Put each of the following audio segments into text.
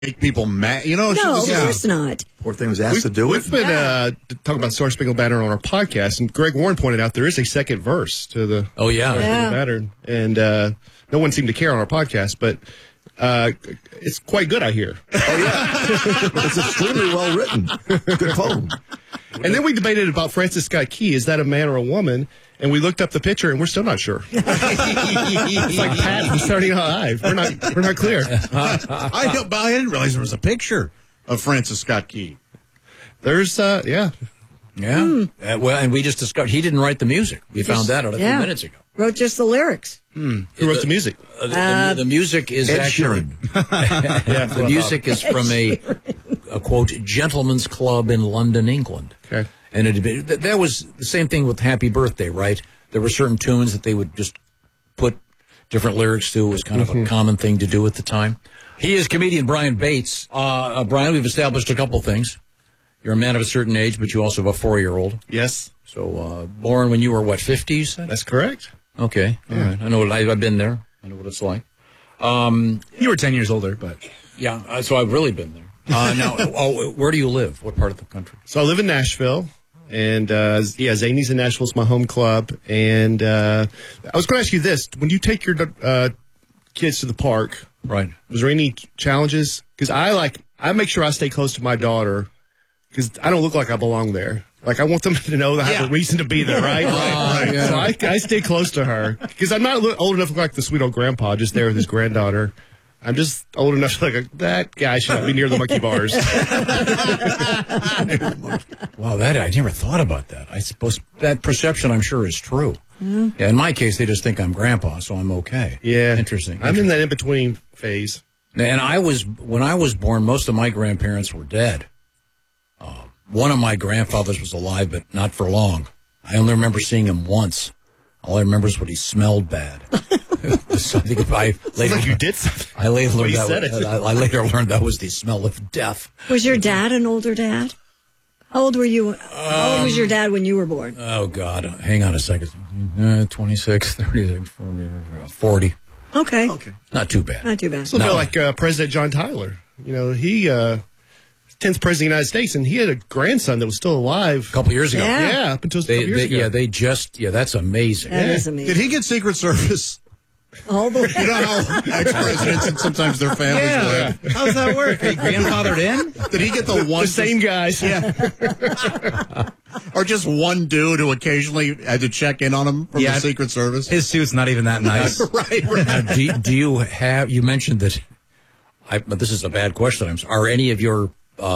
make people mad. You know, No, of course not. Poor thing was asked to do it. We've been talking about Star Spangled Banner on our podcast, and Greg Warren pointed out there is a second verse to the Star Spangled Banner, and no one seemed to care on our podcast, but it's quite good, I hear. Oh, yeah. It's extremely well written. Good poem. And then we debated about Francis Scott Key. Is that a man or a woman? And we looked up the picture, and we're still not sure. It's like Pat from Saturday Night Live. We're not clear. I didn't realize there was a picture of Francis Scott Key. There's, Yeah. Well, and we just discovered he didn't write the music. We found that out a few minutes ago. Wrote just the lyrics. Who wrote the music? The music is actually the music is from a quote gentleman's club in London, England. Okay, and that was the same thing with Happy Birthday, right? There were certain tunes that they would just put different lyrics to. It was kind of a common thing to do at the time. He is comedian Brian Bates. Brian, we've established a couple things. You're a man of a certain age, but you also have a 4-year-old. Yes. So born when you were what, 50? You said? That's correct. Okay. All right. I know I've been there. I know what it's like. You were 10 years older, but yeah. So I've really been there. Now, where do you live? What part of the country? So I live in Nashville, and Zanies in Nashville is my home club. And I was going to ask you this: when you take your kids to the park, right? Was there any challenges? Because I make sure I stay close to my daughter because I don't look like I belong there. Like, I want them to know that I have a reason to be there, right? Right. Yeah. So I stay close to her. Because I'm not old enough to look like the sweet old grandpa just there with his granddaughter. I'm just old enough to look like, that guy should not be near the monkey bars. Wow, I never thought about that. I suppose that perception, I'm sure, is true. Mm-hmm. Yeah, in my case, they just think I'm grandpa, so I'm okay. Yeah. Interesting. I'm in that in-between phase. And when I was born, most of my grandparents were dead. One of my grandfathers was alive, but not for long. I only remember seeing him once. All I remember is what he smelled bad. I think I later like you did something. I later learned that was the smell of death. Was your dad an older dad? How old were you? How old was your dad when you were born? Oh, God. Hang on a second. 26, 36, 40. Okay. Not too bad. Not too bad. It's a little bit like President John Tyler. You know, he 10th president of the United States, and he had a grandson that was still alive a couple years ago. Yeah, up until a couple years ago. Yeah, that's amazing. That is amazing. Did he get Secret Service? All the way. You know how ex-presidents and sometimes their families live? How's that work? Hey, grandfathered in? Did he get the one? The same guys. Yeah. Or just one dude who occasionally had to check in on him from the Secret Service? His suit's not even that nice. Right. Now, do you have, you mentioned that, but this is a bad question. Are any of your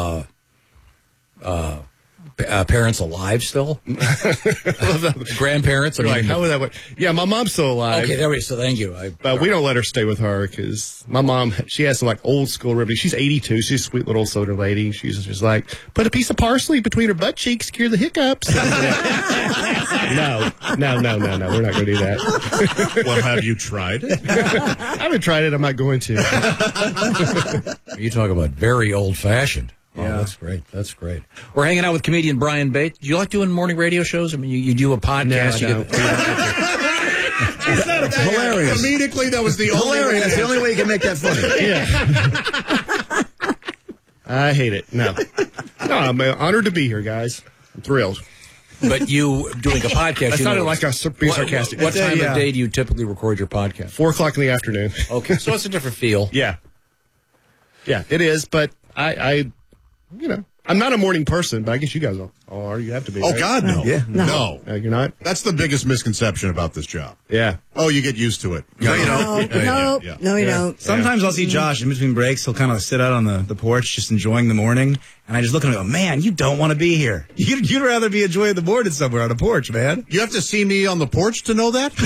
parents alive still? Grandparents? Like, how would that work? Yeah, my mom's still alive. Okay, there we go. So thank you. But we don't let her stay with her because my mom, she has some like old school remedy. She's 82. She's a sweet little Southern lady. She's just like, put a piece of parsley between her butt cheeks, cure the hiccups. No. We're not going to do that. Well, have you tried it? I haven't tried it. I'm not going to. You talk about very old fashioned. Yeah. Oh, that's great. That's great. We're hanging out with comedian Brian Bates. Do you like doing morning radio shows? I mean, you do a podcast. No, It's hilarious. Comedically, that was the only way. That's the only way you can make that funny. Yeah. I hate it. No, I'm honored to be here, guys. I'm thrilled. But you doing a podcast. I sounded like I was being sarcastic. What time of day do you typically record your podcast? 4:00 in the afternoon. Okay, so it's a different feel. Yeah, it is. But I I'm not a morning person, but I guess you guys all are. You have to be. Oh, right? God, no. Yeah. No. You're not? That's the biggest misconception about this job. Yeah. Oh, you get used to it. No, you don't. No, you don't. Sometimes I'll see Josh in between breaks. He'll kind of sit out on the porch just enjoying the morning. And I just look at him and go, man, you don't want to be here. You'd rather be enjoying the morning somewhere on a porch, man. You have to see me on the porch to know that?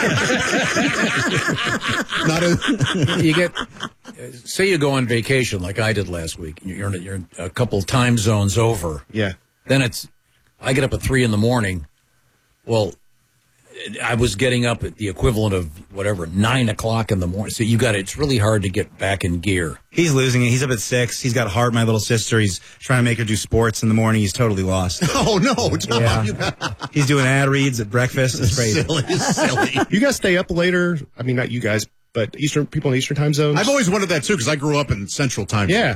You get, say you go on vacation like I did last week. You're a couple time zones over. Yeah. Then I get up at 3 a.m. Well, I was getting up at the equivalent of 9 o'clock in the morning. So it's really hard to get back in gear. He's losing it. He's up at 6. He's got Hart, my little sister. He's trying to make her do sports in the morning. He's totally lost. Oh, no. Yeah. He's doing ad reads at breakfast. It's crazy. Silly. You guys stay up later? I mean, not you guys, but people in Eastern time zones. I've always wondered that too because I grew up in Central time. Yeah.